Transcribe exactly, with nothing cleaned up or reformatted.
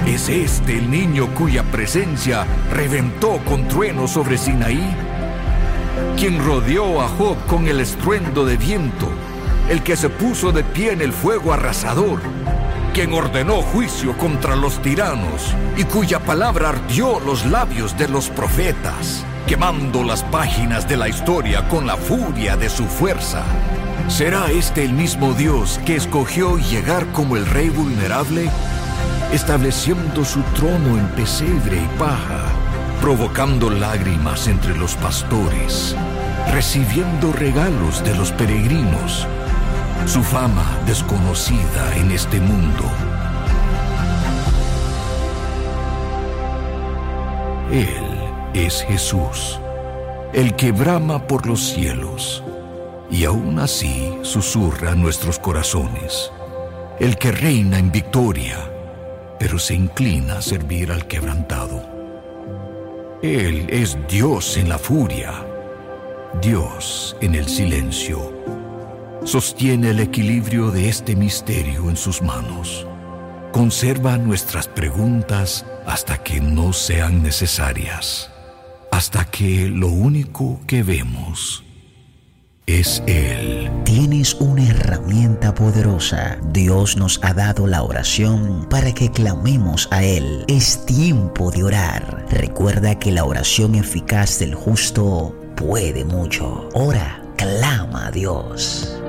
¿Es este el niño cuya presencia reventó con trueno sobre Sinaí? Quien rodeó a Job con el estruendo de viento, el que se puso de pie en el fuego abrasador, quien ordenó juicio contra los tiranos y cuya palabra ardió los labios de los profetas, quemando las páginas de la historia con la furia de su fuerza. ¿Será este el mismo Dios que escogió llegar como el rey vulnerable, estableciendo su trono en pesebre y paja, provocando lágrimas entre los pastores, recibiendo regalos de los peregrinos, su fama desconocida en este mundo? Él es Jesús, el que brama por los cielos, y aún así susurra nuestros corazones, el que reina en victoria, pero se inclina a servir al quebrantado. Él es Dios en la furia, Dios en el silencio. Sostiene el equilibrio de este misterio en sus manos. Conserva nuestras preguntas hasta que no sean necesarias, hasta que lo único que vemos es Él. Tienes una herramienta poderosa. Dios nos ha dado la oración para que clamemos a Él. Es tiempo de orar. Recuerda que la oración eficaz del justo puede mucho. Ora, clama a Dios.